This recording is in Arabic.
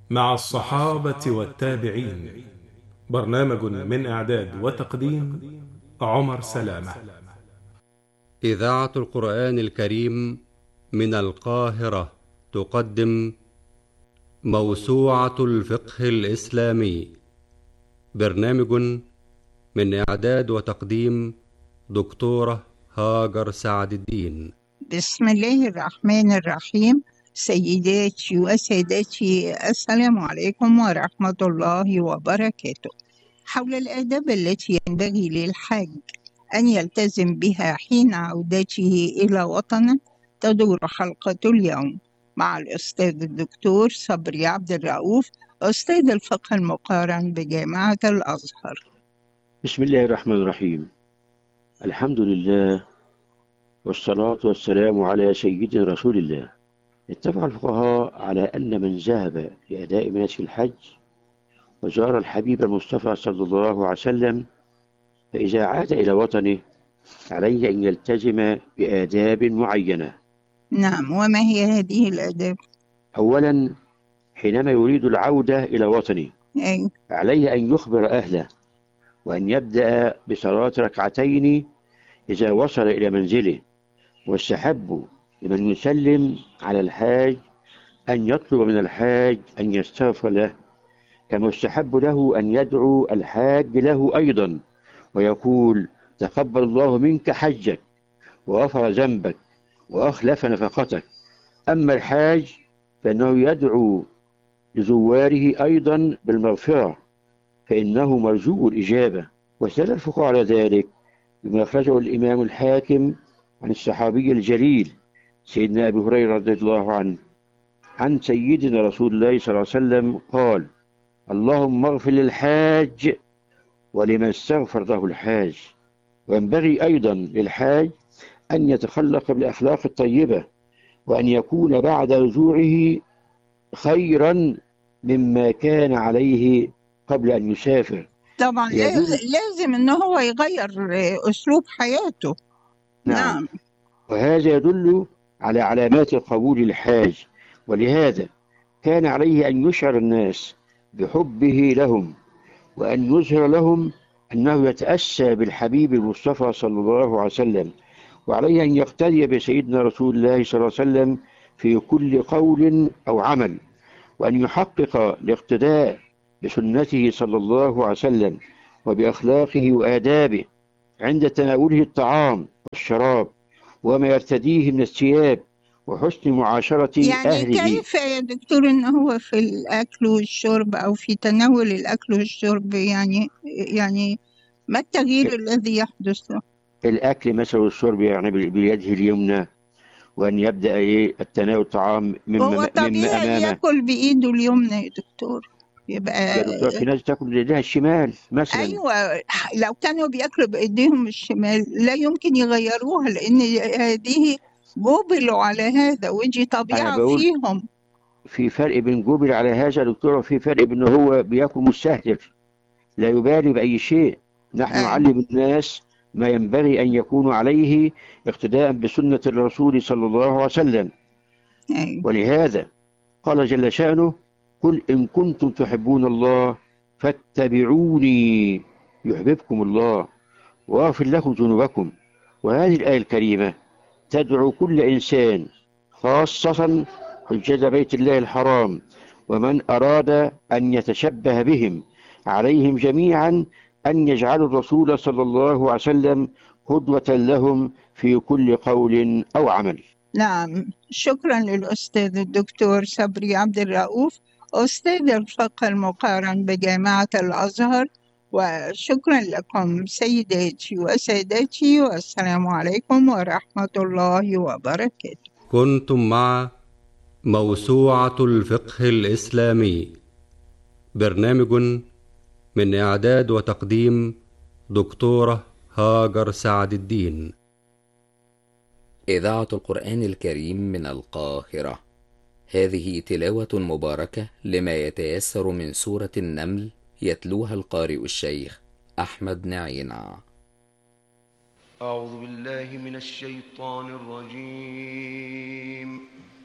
مع الصحابة والتابعين. برنامج من إعداد وتقديم عمر سلامة. إذاعة القرآن الكريم من القاهرة تقدم موسوعة الفقه الإسلامي. برنامج من إعداد وتقديم دكتورة هاجر سعد الدين. بسم الله الرحمن الرحيم. سيداتي وسادتي، السلام عليكم ورحمة الله وبركاته. حول الآداب التي ينبغي للحاج أن يلتزم بها حين عودته إلى وطنه تدور حلقة اليوم مع الأستاذ الدكتور صبري عبد الرؤوف، أستاذ الفقه المقارن بجامعة الأزهر. بسم الله الرحمن الرحيم. الحمد لله والصلاة والسلام على سيدنا رسول الله. اتفق الفقهاء على أن من ذهب لأداء مناسك الحج وزار الحبيب المصطفى صلى الله عليه وسلم، فإذا عاد إلى وطنه عليه أن يلتزم بآداب معينة. نعم، وما هي هذه الآداب؟ أولا، حينما يريد العودة إلى وطنه أي. عليه أن يخبر أهله، وأن يبدأ بصلاة ركعتين إذا وصل إلى منزله. والسحب لمن يسلم على الحاج أن يطلب من الحاج أن يستغفر له، كما يستحب له أن يدعو الحاج له أيضا ويقول: تقبل الله منك حجك وغفر ذنبك وأخلف نفقتك. أما الحاج فإنه يدعو لزواره أيضا بالمغفرة، فإنه مرجو الإجابة. واستدل الفقهاء على ذلك بما أخرجه الإمام الحاكم عن الصحابي الجليل سيدنا أبي هريرة رضي الله عنه عن سيدنا رسول الله صلى الله عليه وسلم قال: اللهم اغفر للحاج ولمن استغفر له الحاج. وينبغي أيضا للحاج أن يتخلق بالأخلاق الطيبة، وأن يكون بعد رجوعه خيرا مما كان عليه قبل أن يسافر. طبعا لازم ان هو يغير اسلوب حياته. نعم. وهذا يدل على علامات قبول الحاج، ولهذا كان عليه أن يشعر الناس بحبه لهم، وأن يظهر لهم أنه يتأسى بالحبيب المصطفى صلى الله عليه وسلم، وعليه أن يقتدي بسيدنا رسول الله صلى الله عليه وسلم في كل قول أو عمل، وأن يحقق الاقتداء بسنته صلى الله عليه وسلم وبأخلاقه وآدابه عند تناوله الطعام والشراب وما يرتديه من الثياب وحسن معاشرة أهله. يعني كيف يا دكتور إن هو في الأكل والشرب أو في تناول الأكل والشرب، يعني ما التغيير الذي يحدث له؟ الأكل مثلا والشرب يعني بيده اليمنى، وأن يبدأ التناول الطعام هو طبيعي يأكل بإيده اليمنى يا دكتور؟ يا دكتور في ناس تاكل بإيديها الشمال مثلا. أيوة، لو كانوا بياكلوا بإيديهم الشمال لا يمكن يغيروها، لأن هذه جبلوا على هذا ودي طبيعة فيهم. في فرق بين جبل على هذا يا دكتور، وفي فرق بين هو بياكل مستهتر لا يبالي بأي شيء. نحن نعلم الناس ما ينبغي أن يكونوا عليه اقتداء بسنة الرسول صلى الله عليه وسلم. ولهذا قال جل شأنه: قل إن كنتم تحبون الله فاتبعوني يحببكم الله ويغفر لكم ذنوبكم. وهذه الآية الكريمة تدعو كل إنسان، خاصة حجاج بيت الله الحرام ومن أراد أن يتشبه بهم، عليهم جميعا أن يجعلوا الرسول صلى الله عليه وسلم قدوة لهم في كل قول أو عمل. نعم، شكرا للأستاذ الدكتور صبري عبد الرؤوف، أستاذ الفقه المقارن بجامعة الأزهر. وشكرا لكم سيداتي وسادتي، والسلام عليكم ورحمة الله وبركاته. كنتم مع موسوعة الفقه الإسلامي، برنامج من إعداد وتقديم دكتورة هاجر سعد الدين. إذاعة القرآن الكريم من القاهرة. هذه تلاوة مباركة لما يتيسر من سورة النمل، يتلوها القارئ الشيخ أحمد نعينا. أعوذ بالله من الشيطان الرجيم.